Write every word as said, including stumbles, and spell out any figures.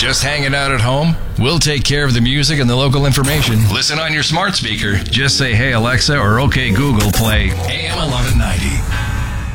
Just hanging out at home? We'll take care of the music and the local information. Listen on your smart speaker. Just say, hey, Alexa, or okay, Google, play A M eleven ninety.